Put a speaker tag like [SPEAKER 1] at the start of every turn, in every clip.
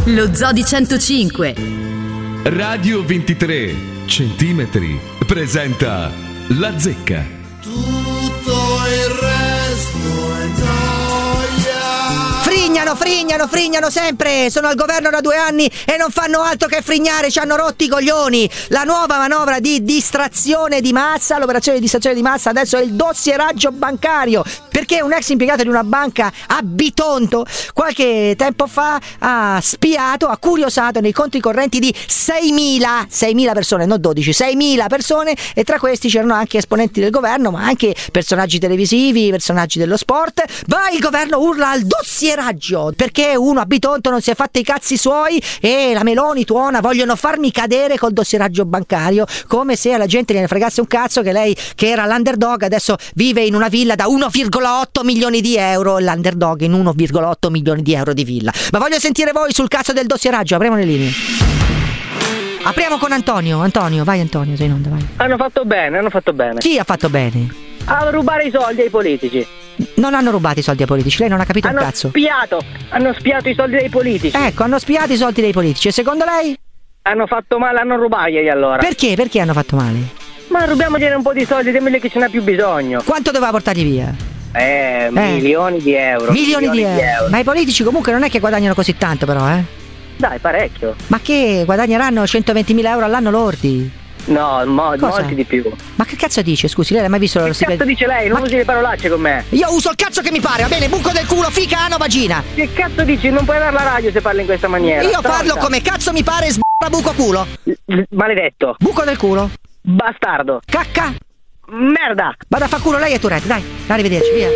[SPEAKER 1] Lo Zoo di 105.
[SPEAKER 2] Radio 23 centimetri presenta La Zecca.
[SPEAKER 3] Tutto il resto è gioia.
[SPEAKER 4] Frignano sempre. Sono al governo da 2 anni e non fanno altro che frignare. Ci hanno rotti i coglioni. La nuova manovra di distrazione di massa, l'operazione di distrazione di massa adesso è il dossieraggio bancario, perché un ex impiegato di una banca a Bitonto qualche tempo fa ha curiosato nei conti correnti di 6.000 persone, non 12, 6.000 persone, e tra questi c'erano anche esponenti del governo, ma anche personaggi televisivi, personaggi dello sport. Ma il governo urla al dossieraggio perché uno a Bitonto non si è fatto i cazzi suoi e la Meloni tuona: vogliono farmi cadere col dossieraggio bancario, come se alla gente gliene fregasse un cazzo che lei, che era l'underdog, adesso vive in una villa da 1,8 milioni di euro, l'underdog in 1,8 milioni di euro di villa. Ma voglio sentire voi sul cazzo del dossieraggio. Apriamo le linee. Apriamo con Antonio, vai Antonio, sei in onda, vai.
[SPEAKER 5] Hanno fatto bene.
[SPEAKER 4] Chi ha fatto bene?
[SPEAKER 5] A rubare i soldi ai politici.
[SPEAKER 4] Non hanno rubato i soldi ai politici, lei non ha capito un cazzo.
[SPEAKER 5] Hanno spiato i soldi dei politici.
[SPEAKER 4] Ecco, hanno spiato i soldi dei politici. E secondo lei?
[SPEAKER 5] Hanno fatto male a non rubarglieli allora.
[SPEAKER 4] Perché? Perché hanno fatto male?
[SPEAKER 5] Ma rubiamogliene un po' di soldi, dimmeli che ce n'ha più bisogno.
[SPEAKER 4] Quanto doveva portarli via?
[SPEAKER 5] Milioni di euro.
[SPEAKER 4] Milioni di euro. Ma i politici comunque non è che guadagnano così tanto, però,
[SPEAKER 5] Dai, parecchio.
[SPEAKER 4] Ma che guadagneranno 120.000 euro all'anno lordi?
[SPEAKER 5] No, molti di più.
[SPEAKER 4] Ma che cazzo dice? Scusi, lei l'ha mai visto lo
[SPEAKER 5] stipendio? Che cazzo dice lei? Non usi le parolacce con me.
[SPEAKER 4] Io uso il cazzo che mi pare, va bene? Buco del culo, fica, ano, vagina.
[SPEAKER 5] Che cazzo dici? Non puoi dare la radio se parli in questa maniera.
[SPEAKER 4] Io parlo come cazzo mi pare, buco culo.
[SPEAKER 5] Maledetto.
[SPEAKER 4] Buco del culo.
[SPEAKER 5] Bastardo.
[SPEAKER 4] Cacca.
[SPEAKER 5] Merda.
[SPEAKER 4] Vada a fa culo lei e Tourette, dai. Arrivederci, via.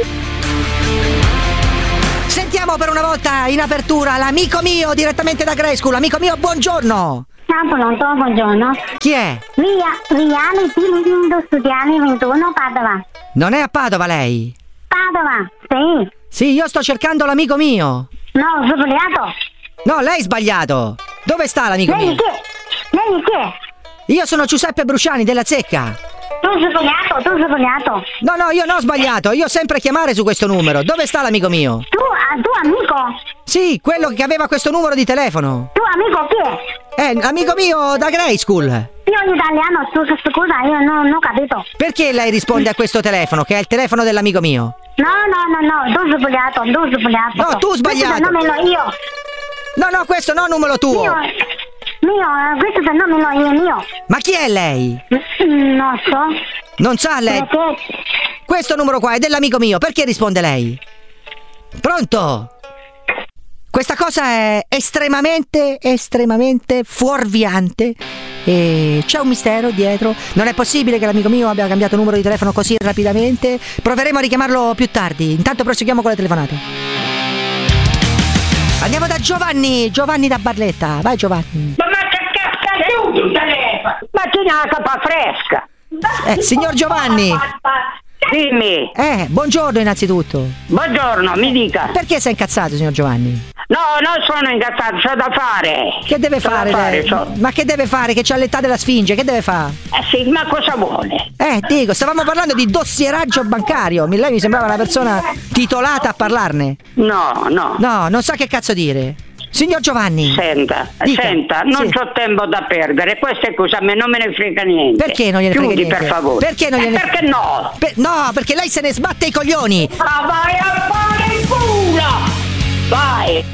[SPEAKER 4] Sentiamo per una volta in apertura l'amico mio direttamente da Grey School. Amico mio, buongiorno.
[SPEAKER 6] Ciao, pronto, buongiorno.
[SPEAKER 4] Chi è?
[SPEAKER 6] Viale T. Industriali 21, Padova.
[SPEAKER 4] Non è a Padova lei?
[SPEAKER 6] Padova, sì.
[SPEAKER 4] Sì, io sto cercando l'amico mio.
[SPEAKER 6] No, ho sbagliato.
[SPEAKER 4] No, lei è sbagliato. Dove sta l'amico mio?
[SPEAKER 6] Lei chi è?
[SPEAKER 4] Io sono Giuseppe Bruciani della Zecca.
[SPEAKER 6] Tu sei sbagliato.
[SPEAKER 4] No, io non ho sbagliato, io sempre chiamare su questo numero. Dove sta l'amico mio?
[SPEAKER 6] Tu amico?
[SPEAKER 4] Sì, quello che aveva questo numero di telefono.
[SPEAKER 6] Tu amico chi è?
[SPEAKER 4] Amico mio da Grey School.
[SPEAKER 6] Io italiano, scusa, io non ho capito.
[SPEAKER 4] Perché lei risponde a questo telefono, che è il telefono dell'amico mio?
[SPEAKER 6] No, tu sei sbagliato.
[SPEAKER 4] No, tu sbagliato.
[SPEAKER 6] Questo è io.
[SPEAKER 4] No, questo non è numero tuo.
[SPEAKER 6] Questo è il nome mio.
[SPEAKER 4] Ma chi è lei?
[SPEAKER 6] Non so.
[SPEAKER 4] Non sa lei?
[SPEAKER 6] Perché?
[SPEAKER 4] Questo numero qua è dell'amico mio, perché risponde lei? Pronto? Questa cosa è estremamente fuorviante e c'è un mistero dietro. Non è possibile che l'amico mio abbia cambiato numero di telefono così rapidamente. Proveremo a richiamarlo più tardi. Intanto proseguiamo con le telefonate. Andiamo da Giovanni da Barletta. Vai Giovanni.
[SPEAKER 7] Ma che cazzo è il telefono? Ma tieni la capa fresca.
[SPEAKER 4] Signor Giovanni.
[SPEAKER 7] Dimmi.
[SPEAKER 4] Buongiorno innanzitutto.
[SPEAKER 7] Buongiorno, mi dica.
[SPEAKER 4] Perché sei incazzato, signor Giovanni?
[SPEAKER 7] No, non sono incazzato, c'ho da fare.
[SPEAKER 4] Che deve fare lei? Ma che deve fare? Che c'ha l'età della Sfinge, che deve fare?
[SPEAKER 7] Sì, ma cosa vuole?
[SPEAKER 4] Dico, stavamo parlando di dossieraggio bancario. Lei mi sembrava una persona titolata a parlarne.
[SPEAKER 7] No.
[SPEAKER 4] No, non sa che cazzo dire. Signor Giovanni.
[SPEAKER 7] Senta, non c'ho tempo da perdere. Queste cose a me non me ne frega niente.
[SPEAKER 4] Perché non gliene frega
[SPEAKER 7] niente?
[SPEAKER 4] Per favore. Perché non gliene
[SPEAKER 7] Perché no?
[SPEAKER 4] No, perché lei se ne sbatte i coglioni.
[SPEAKER 7] Ma vai a fare il culo! Vai!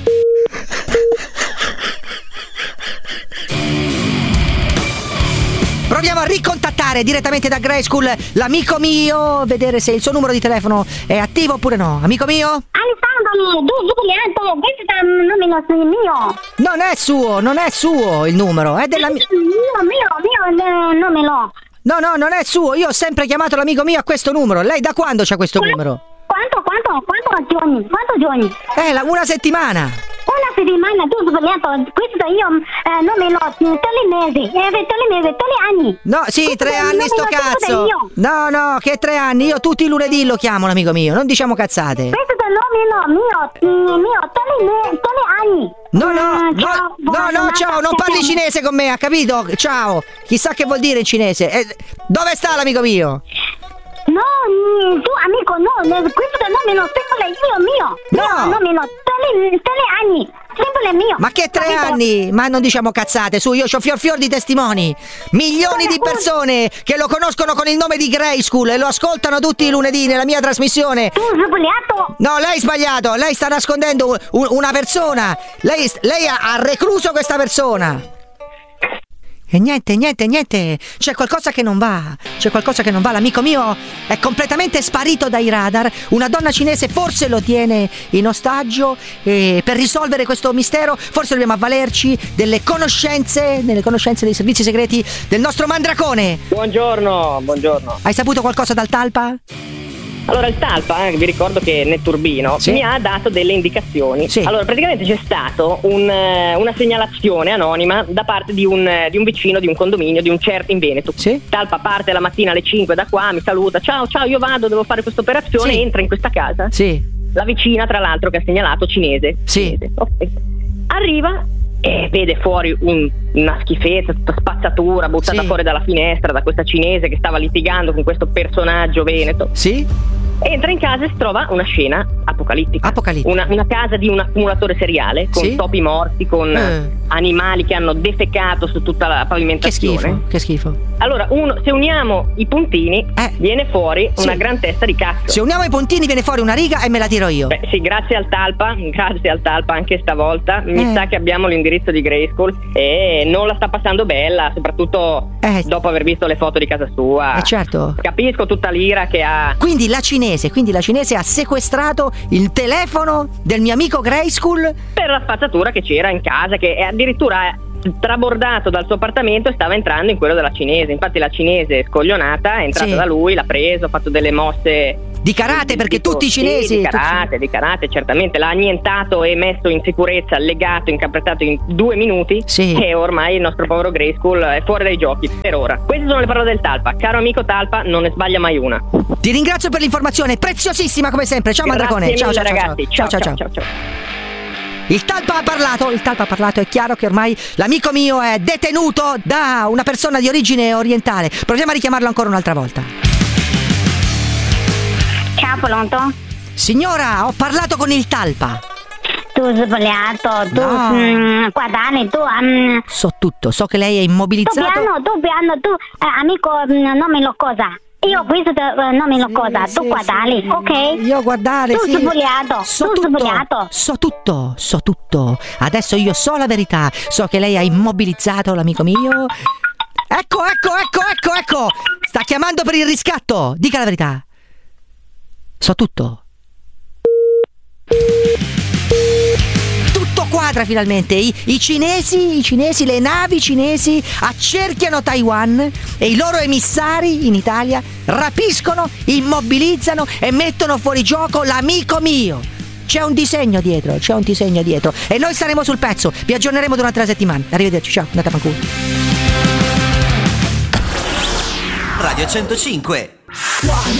[SPEAKER 4] Proviamo a ricontattare direttamente da Grey School l'amico mio, vedere se il suo numero di telefono è attivo oppure no. Amico mio?
[SPEAKER 6] Alessandro, tu sbagliato, questo è un numero mio.
[SPEAKER 4] Non è suo il numero, è della mia.
[SPEAKER 6] Mio, non me lo.
[SPEAKER 4] No, non è suo, io ho sempre chiamato l'amico mio a questo numero. Lei da quando c'ha questo numero?
[SPEAKER 6] Quanto giorni?
[SPEAKER 4] Una settimana.
[SPEAKER 6] Una settimana, tu sbagliato, questo io non me lo, tutti gli anni.
[SPEAKER 4] No, sì, questo 3 anni sto cazzo. No, che 3 anni, io tutti i lunedì lo chiamo l'amico mio, non diciamo cazzate.
[SPEAKER 6] Questo è il nome mio, tutti gli anni.
[SPEAKER 4] No, ciao, non parli cinese con me, ha capito? Ciao, chissà che vuol dire in cinese. Dove sta l'amico mio?
[SPEAKER 6] No, tu amico, no, questo non me lo sempre io mio. No, non me lo, tutti gli anni. Sempre quello è mio.
[SPEAKER 4] Ma che 3
[SPEAKER 6] capito?
[SPEAKER 4] anni? Ma non diciamo cazzate, su, io c'ho fior di testimoni. Milioni di persone che lo conoscono con il nome di Grayskull e lo ascoltano tutti i lunedì nella mia trasmissione.
[SPEAKER 6] Tu sei sbagliato.
[SPEAKER 4] No, lei è sbagliato, lei sta nascondendo una persona. Lei ha recluso questa persona. E niente, c'è qualcosa che non va, l'amico mio è completamente sparito dai radar, una donna cinese forse lo tiene in ostaggio e per risolvere questo mistero forse dobbiamo avvalerci delle conoscenze dei servizi segreti del nostro Mandracone.
[SPEAKER 5] Buongiorno.
[SPEAKER 4] Hai saputo qualcosa dal Talpa?
[SPEAKER 5] Allora il Talpa, vi ricordo che Netturbino mi ha dato delle indicazioni.
[SPEAKER 4] Sì.
[SPEAKER 5] Allora praticamente c'è stato una segnalazione anonima da parte di un vicino di un condominio, di un certo in Veneto.
[SPEAKER 4] Sì.
[SPEAKER 5] Talpa parte la mattina alle 5 da qua, mi saluta, ciao io vado, devo fare questa operazione,
[SPEAKER 4] Sì.
[SPEAKER 5] entra in questa casa.
[SPEAKER 4] Sì.
[SPEAKER 5] La vicina tra l'altro che ha segnalato cinese.
[SPEAKER 4] Sì.
[SPEAKER 5] Ok. Arriva e vede fuori una schifezza, tutta spazzatura buttata
[SPEAKER 4] Sì.
[SPEAKER 5] fuori dalla finestra da questa cinese che stava litigando con questo personaggio veneto.
[SPEAKER 4] Sì?
[SPEAKER 5] Entra in casa e si trova una scena apocalittica. Una casa di un accumulatore seriale con
[SPEAKER 4] Sì?
[SPEAKER 5] topi morti, con animali che hanno defecato su tutta la pavimentazione.
[SPEAKER 4] Che schifo.
[SPEAKER 5] Allora, se uniamo i puntini viene fuori una gran testa di cazzo.
[SPEAKER 4] Se uniamo i puntini viene fuori una riga e me la tiro io.
[SPEAKER 5] Beh, sì, grazie al Talpa anche stavolta. Mi sa che abbiamo l'indirizzo di Grayskull e non la sta passando bella, soprattutto dopo aver visto le foto di casa sua.
[SPEAKER 4] Certo.
[SPEAKER 5] Capisco tutta l'ira che ha.
[SPEAKER 4] Quindi la cinese ha sequestrato il telefono del mio amico Grayskull
[SPEAKER 5] Per la spazzatura che c'era in casa, che è addirittura trabordato dal suo appartamento e stava entrando in quello della cinese. Infatti la cinese scoglionata è entrata da lui, l'ha preso, ha fatto delle mosse
[SPEAKER 4] di karate, perché tutti i cinesi
[SPEAKER 5] di karate, certamente l'ha annientato e messo in sicurezza, legato, incaprettato in 2 minuti. E ormai il nostro povero Grayskull è fuori dai giochi per ora. Queste sono le parole del Talpa. Caro amico Talpa, non ne sbaglia mai una.
[SPEAKER 4] Ti ringrazio per l'informazione, preziosissima come sempre. Ciao Mandracone. Ciao
[SPEAKER 5] ragazzi. Ciao.
[SPEAKER 4] Il Talpa ha parlato, è chiaro che ormai l'amico mio è detenuto da una persona di origine orientale. Proviamo a richiamarlo ancora un'altra volta.
[SPEAKER 6] Ciao, pronto?
[SPEAKER 4] Signora, ho parlato con il Talpa.
[SPEAKER 6] Tu sei sbagliato, tu guardate, tu
[SPEAKER 4] So tutto, so che lei è immobilizzato.
[SPEAKER 6] tu piano, amico, non me lo cosa. Io questo non me lo cosa, tu guardali, ok?
[SPEAKER 4] Io guardare,
[SPEAKER 6] tu sei sbagliato,
[SPEAKER 4] So tutto. Adesso io so la verità. So che lei ha immobilizzato l'amico mio. Ecco. Sta chiamando per il riscatto. Dica la verità. So tutto. Tutto quadra finalmente. I cinesi, le navi cinesi accerchiano Taiwan e i loro emissari in Italia rapiscono, immobilizzano e mettono fuori gioco l'amico mio. C'è un disegno dietro e noi staremo sul pezzo. Vi aggiorneremo durante la settimana. Arrivederci, ciao, andate a fanculo.
[SPEAKER 8] Radio 105.